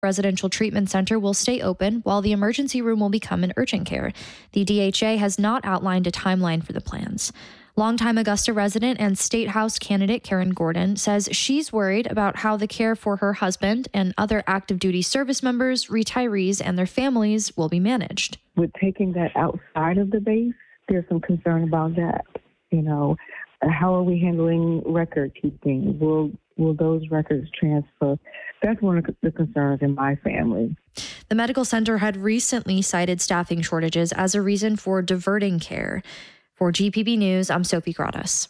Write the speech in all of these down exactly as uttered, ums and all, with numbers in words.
Residential treatment center will stay open while the emergency room will become an urgent care. The D H A has not outlined a timeline for the plans. Longtime Augusta resident and State House candidate Karen Gordon says she's worried about how the care for her husband and other active duty service members, retirees, and their families will be managed. With taking that outside of the base, there's some concern about that. You know, how are we handling record keeping? Will will those records transfer? That's one of the concerns in my family. The medical center had recently cited staffing shortages as a reason for diverting care. For G P B News, I'm Sophie Gradas.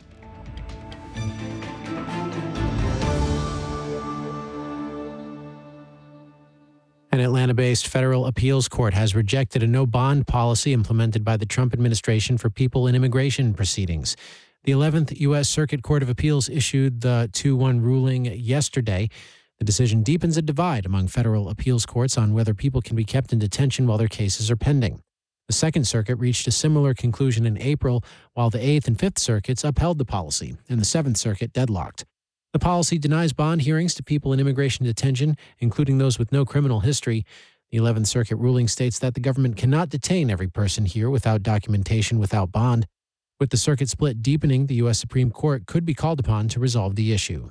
An Atlanta-based federal appeals court has rejected a no-bond policy implemented by the Trump administration for people in immigration proceedings. The eleventh U S Circuit Court of Appeals issued the two one ruling yesterday. The decision deepens a divide among federal appeals courts on whether people can be kept in detention while their cases are pending. The Second Circuit reached a similar conclusion in April, while the Eighth and Fifth Circuits upheld the policy, and the Seventh Circuit deadlocked. The policy denies bond hearings to people in immigration detention, including those with no criminal history. The Eleventh Circuit ruling states that the government cannot detain every person here without documentation without bond. With the circuit split deepening, the U S Supreme Court could be called upon to resolve the issue.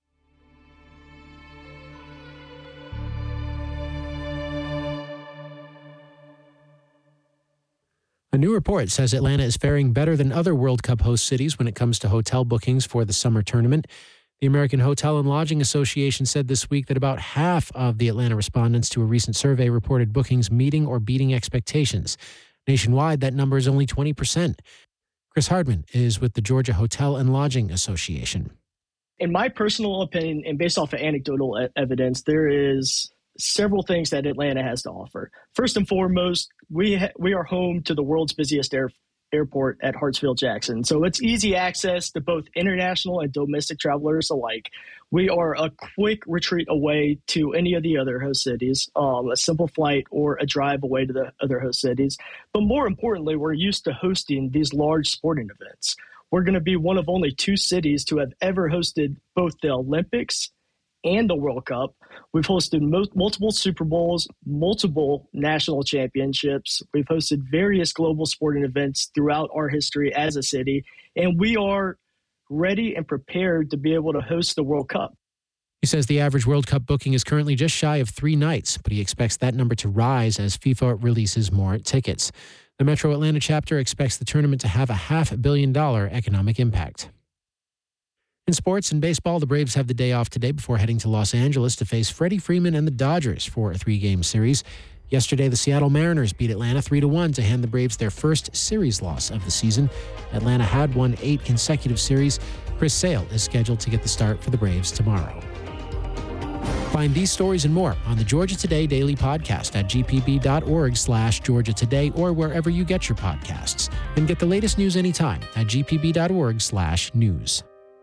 A new report says Atlanta is faring better than other World Cup host cities when it comes to hotel bookings for the summer tournament. The American Hotel and Lodging Association said this week that about half of the Atlanta respondents to a recent survey reported bookings meeting or beating expectations. Nationwide, that number is only twenty percent. Chris Hardman is with the Georgia Hotel and Lodging Association. In my personal opinion, and based off of anecdotal e- evidence, there is several things that Atlanta has to offer. First and foremost, we ha- we are home to the world's busiest air- airport at Hartsfield-Jackson. So it's easy access to both international and domestic travelers alike. We are a quick retreat away to any of the other host cities, um, a simple flight or a drive away to the other host cities. But more importantly, we're used to hosting these large sporting events. We're going to be one of only two cities to have ever hosted both the Olympics and the World Cup. We've hosted mo- multiple Super Bowls, multiple national championships. We've hosted various global sporting events throughout our history as a city, and we are ready and prepared to be able to host the World Cup. He says the average World Cup booking is currently just shy of three nights, but he expects that number to rise as FIFA releases more tickets. The Metro Atlanta chapter expects the tournament to have a half billion dollar economic impact. In sports and baseball, the Braves have the day off today before heading to Los Angeles to face Freddie Freeman and the Dodgers for a three-game series. Yesterday, the Seattle Mariners beat Atlanta three to one to hand the Braves their first series loss of the season. Atlanta had won eight consecutive series. Chris Sale is scheduled to get the start for the Braves tomorrow. Find these stories and more on the Georgia Today Daily Podcast at gpb.org slash Georgia Today or wherever you get your podcasts. And get the latest news anytime at gpb.org slash news.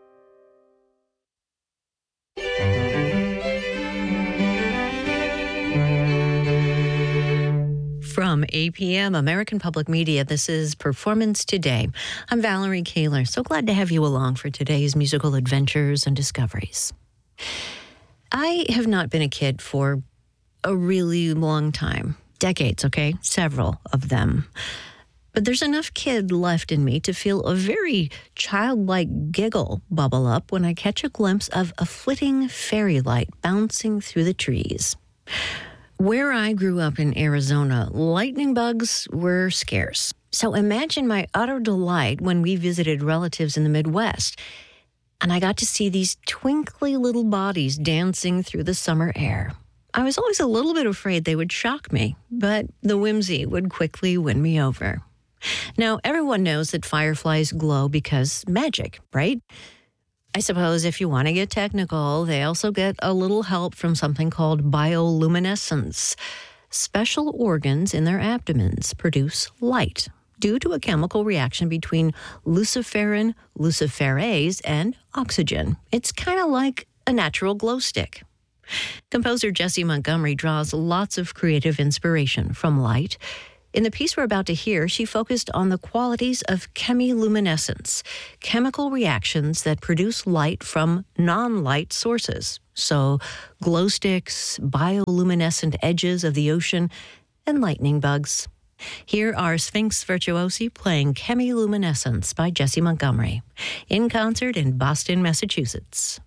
From A P M, American Public Media, this is Performance Today. I'm Valerie Kaler. So glad to have you along for today's musical adventures and discoveries. I have not been a kid for a really long time. Decades, okay? Several of them. But there's enough kid left in me to feel a very childlike giggle bubble up when I catch a glimpse of a flitting fairy light bouncing through the trees. Where I grew up in Arizona, lightning bugs were scarce. So imagine my utter delight when we visited relatives in the Midwest, and I got to see these twinkly little bodies dancing through the summer air. I was always a little bit afraid they would shock me, but the whimsy would quickly win me over. Now, everyone knows that fireflies glow because magic, right? I suppose if you want to get technical, they also get a little help from something called bioluminescence. Special organs in their abdomens produce light due to a chemical reaction between luciferin, luciferase, and oxygen. It's kind of like a natural glow stick. Composer Jesse Montgomery draws lots of creative inspiration from light. In the piece we're about to hear, she focused on the qualities of chemiluminescence, chemical reactions that produce light from non-light sources. So glow sticks, bioluminescent edges of the ocean, and lightning bugs. Here are Sphinx Virtuosi playing Chemiluminescence by Jessie Montgomery, in concert in Boston, Massachusetts.